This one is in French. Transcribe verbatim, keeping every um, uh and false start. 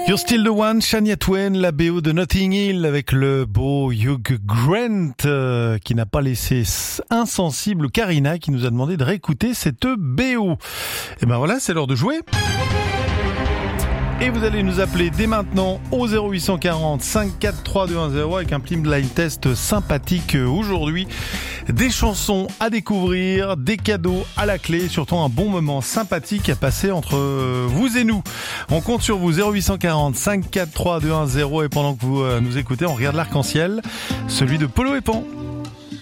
You're Still the One, Shania Twain, la B O de Notting Hill avec le beau Hugh Grant euh, qui n'a pas laissé insensible Karina qui nous a demandé de réécouter cette B O. Et ben voilà, c'est l'heure de jouer. Et vous allez nous appeler dès maintenant au zéro huit cent quarante, cinq quatre trois deux un zéro avec un blind test sympathique aujourd'hui. Des chansons à découvrir, des cadeaux à la clé, surtout un bon moment sympathique à passer entre vous et nous. On compte sur vous, zéro huit cent quarante, cinq quatre trois deux un zéro, et pendant que vous nous écoutez, on regarde l'arc-en-ciel, celui de Polo et Pan.